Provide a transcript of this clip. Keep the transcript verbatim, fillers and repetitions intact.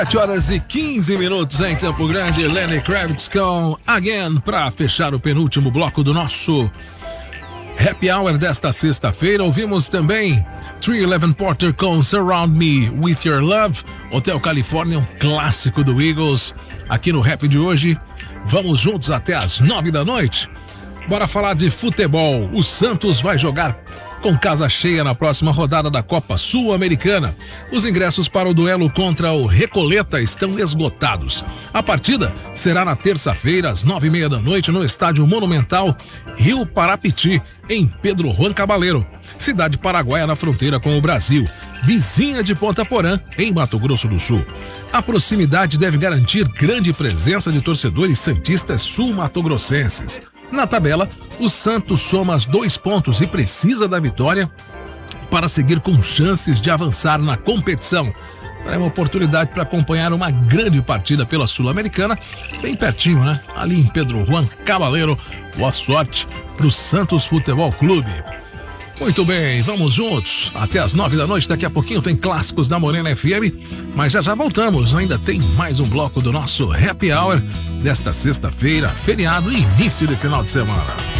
sete horas e quinze minutos em Campo Grande. Lenny Kravitz com Again para fechar o penúltimo bloco do nosso Happy Hour desta sexta-feira. Ouvimos também três onze Porter com Surround Me With Your Love. Hotel California, um clássico do Eagles. Aqui no Rap de hoje, vamos juntos até as nove da noite. Bora falar de futebol. O Santos vai jogar com casa cheia na próxima rodada da Copa Sul-Americana. Os ingressos para o duelo contra o Recoleta estão esgotados. A partida será na terça-feira, às nove e meia da noite, no Estádio Monumental Rio Parapiti, em Pedro Juan Cabaleiro, cidade paraguaia na fronteira com o Brasil, vizinha de Ponta Porã, em Mato Grosso do Sul. A proximidade deve garantir grande presença de torcedores santistas sul-matogrossenses. Na tabela, o Santos soma os dois pontos e precisa da vitória para seguir com chances de avançar na competição. É uma oportunidade para acompanhar uma grande partida pela Sul-Americana, bem pertinho, né? Ali em Pedro Juan Cabaleiro. Boa sorte para o Santos Futebol Clube. Muito bem, vamos juntos até as nove da noite. Daqui a pouquinho tem clássicos da Morena F M, mas já já voltamos. Ainda tem mais um bloco do nosso Happy Hour desta sexta-feira, feriado e início de final de semana.